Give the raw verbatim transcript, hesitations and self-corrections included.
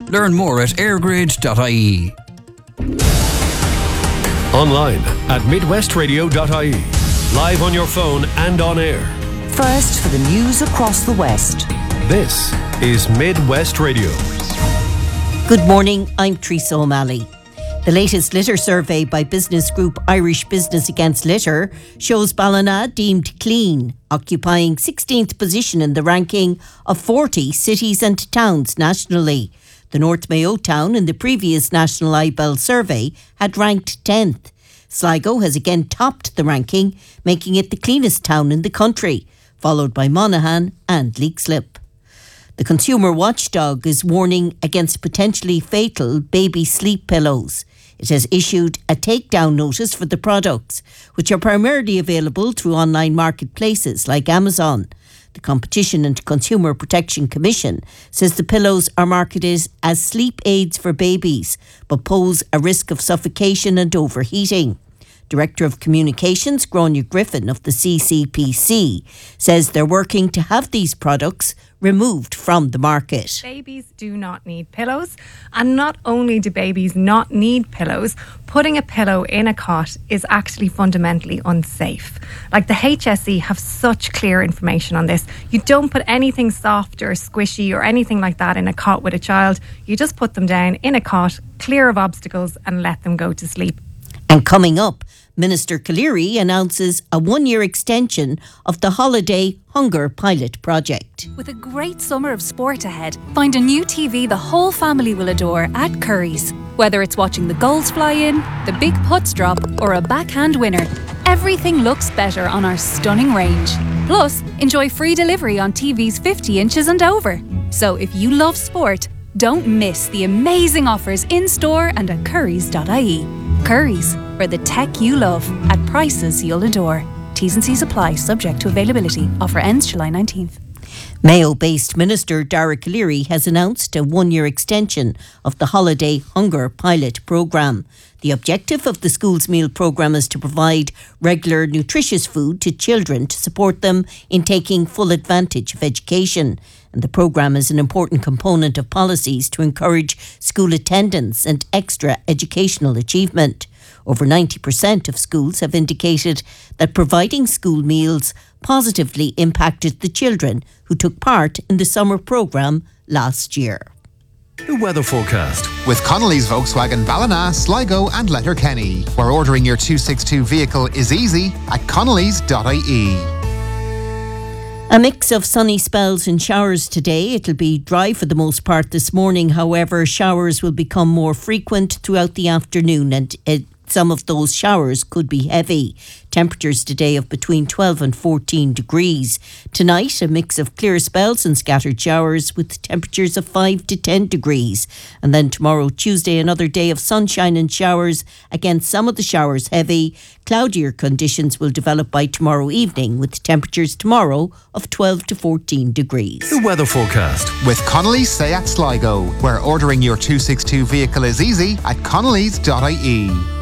Learn more at airgrid dot I E. Online at midwest radio dot I E. Live on your phone and on air. First for the news across the West. This is Midwest Radio. Good morning, I'm Teresa O'Malley. The latest litter survey by business group Irish Business Against Litter shows Ballina deemed clean, occupying sixteenth position in the ranking of forty cities and towns nationally. The North Mayo town in the previous National I B E L survey had ranked tenth. Sligo has again topped the ranking, making it the cleanest town in the country, followed by Monaghan and Leixlip. The consumer watchdog is warning against potentially fatal baby sleep pillows. It has issued a takedown notice for the products, which are primarily available through online marketplaces like Amazon. The Competition and Consumer Protection Commission says the pillows are marketed as sleep aids for babies, but pose a risk of suffocation and overheating. Director of Communications, Gráinne Griffin of the C C P C, says they're working to have these products removed from the market. Babies do not need pillows, and not only do babies not need pillows, putting a pillow in a cot is actually fundamentally unsafe. Like the H S E have such clear information on this. You don't put anything soft or squishy or anything like that in a cot with a child. You just put them down in a cot, clear of obstacles, and let them go to sleep. And coming up, Minister Calleary announces a one-year extension of the Holiday Hunger Pilot Project. With a great summer of sport ahead, find a new T V the whole family will adore at Curry's. Whether it's watching the goals fly in, the big putts drop, or a backhand winner, everything looks better on our stunning range. Plus, enjoy free delivery on T Vs fifty inches and over. So if you love sport, don't miss the amazing offers in-store and at currys dot I E. Curry's, for the tech you love, at prices you'll adore. T's and C's apply, subject to availability. Offer ends July nineteenth. Mayo-based Minister Dara Calleary has announced a one-year extension of the Holiday Hunger Pilot Programme. The objective of the school's meal programme is to provide regular nutritious food to children to support them in taking full advantage of education. And the programme is an important component of policies to encourage school attendance and extra educational achievement. Over ninety percent of schools have indicated that providing school meals positively impacted the children who took part in the summer programme last year. The weather forecast with Connolly's Volkswagen Ballina, Sligo and Letterkenny, where ordering your two sixty-two vehicle is easy at connellys dot I E. A mix of sunny spells and showers today. It'll be dry for the most part this morning. However, showers will become more frequent throughout the afternoon, and it some of those showers could be heavy. Temperatures today of between twelve and fourteen degrees. Tonight, a mix of clear spells and scattered showers with temperatures of five to ten degrees. And then tomorrow, Tuesday, another day of sunshine and showers. Again, some of the showers heavy. Cloudier conditions will develop by tomorrow evening with temperatures tomorrow of twelve to fourteen degrees. The weather forecast with Connolly's Seat Sligo, where ordering your two sixty-two vehicle is easy at connellys dot I E.